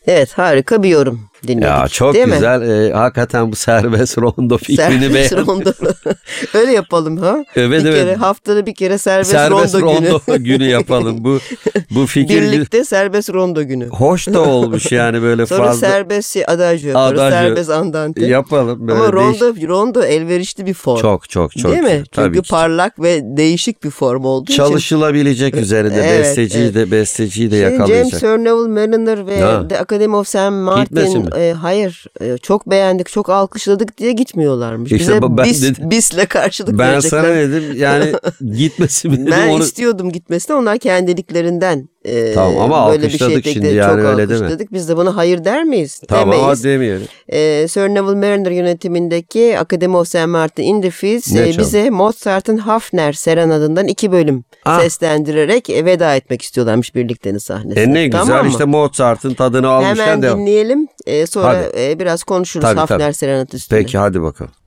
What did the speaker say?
Evet, harika bir yorum dinledik. Ya çok değil güzel. Mi? Hakikaten bu serbest rondo fikrini Serbest beğendim. rondo. Öyle yapalım ha. Evet, bir evet. kere haftada bir kere serbest rondo günü. günü yapalım. Bu fikir Birlikte serbest rondo günü. hoş da olmuş yani böyle Sonra fazla. serbest adagio yaparız. Adagio Serbest andante. yapalım. Böyle Ama rondo elverişli bir form. çok Değil mi? Tabii Çünkü ki. parlak ve değişik bir form olduğu için. Çalışılabilecek üzerinde Evet, besteciyi de James yakalayacak. Sir Neville Mariner ve Ha. The Academy of St. Gitmesin Martin hayır çok beğendik, çok alkışladık diye gitmiyorlarmış. İşte Bize ben bisle karşılık Ben verecekler. sana dedim yani gitmesi mi dedim Ben onu. istiyordum gitmesine, onlar kendiliklerinden Tamam ama böyle bir şey alkışladık teklif şimdi yani, çok öyle deme. alkışladık. Biz de buna hayır der miyiz? Tamam Demeyiz. ama demeyelim. Sir Neville Mariner yönetimindeki Academy of St. Martin in the Fields Ne çaldı? bize Mozart'ın Hafner Serenadından 2 bölüm seslendirerek veda etmek istiyorlarmış birliktenin sahnesine. Ne güzel tamam mı? işte Mozart'ın tadını almışken Hemen devam. dinleyelim. Sonra biraz konuşuruz Tabii, Hafner tabii. Serenat üstüne. Peki hadi bakalım.